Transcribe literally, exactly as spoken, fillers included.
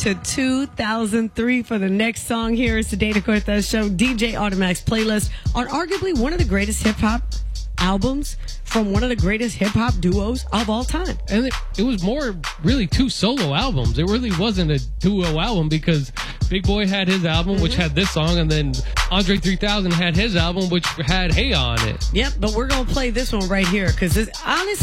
to two thousand three for the next song. Here is the Dana Cortez Show, D J Automatic's playlist on arguably one of the greatest hip-hop albums from one of the greatest hip-hop duos of all time. And it, it was more really two solo albums. It really wasn't a duo album because Big Boy had his album, mm-hmm. which had this song, and then Andre three thousand had his album, which had Hey on it. Yep, but we're going to play this one right here because honestly,